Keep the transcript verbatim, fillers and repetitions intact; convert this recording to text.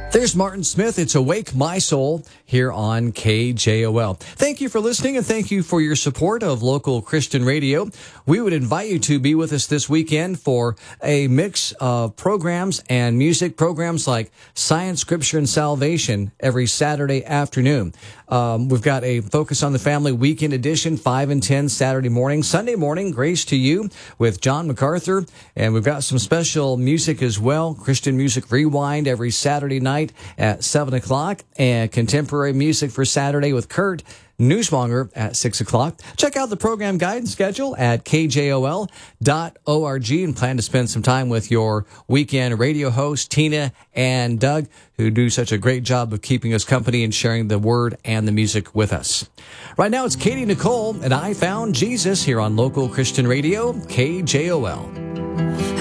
There's Martin Smith. It's Awake My Soul here on K J O L. Thank you for listening and thank you for your support of local Christian radio. We would invite you to be with us this weekend for a mix of programs and music, programs like Science, Scripture, and Salvation every Saturday afternoon. Um, we've got a Focus on the Family weekend edition, five and ten Saturday morning. Sunday morning, Grace to You with John MacArthur. And we've got some special music as well, Christian Music Rewind every Saturday night at seven o'clock, and contemporary music for Saturday with Kurt Newsmonger at six o'clock. Check out the program guide and schedule at k j o l dot org and plan to spend some time with your weekend radio hosts, Tina and Doug, who do such a great job of keeping us company and sharing the word and the music with us. Right now, it's Katie Nicole and I Found Jesus here on Local Christian Radio, K J O L.